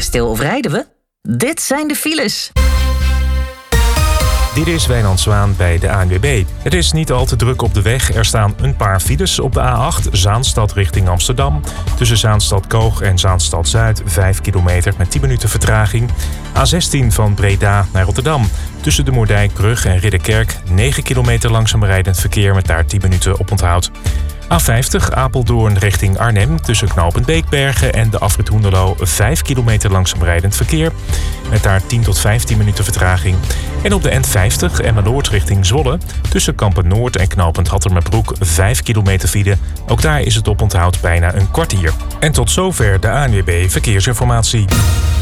we stil of rijden we? Dit zijn de files. Dit is Wijnand Zwaan bij de ANWB. Het is niet al te druk op de weg. Er staan een paar files op de A8 Zaanstad richting Amsterdam. Tussen Zaanstad-Koog en Zaanstad-Zuid 5 kilometer met 10 minuten vertraging. A16 van Breda naar Rotterdam. Tussen de Moerdijkbrug en Ridderkerk 9 kilometer langzaam rijdend verkeer met daar 10 minuten oponthoud. A50 Apeldoorn richting Arnhem tussen knooppunt Beekbergen en de afrit Hoenderloo 5 kilometer langzaam rijdend verkeer. Met daar 10 tot 15 minuten vertraging. En op de N50 Emmeloord richting Zwolle tussen Kampen Noord en knooppunt Hattermerbroek 5 kilometer file. Ook daar is het oponthoud bijna een kwartier. En tot zover de ANWB Verkeersinformatie.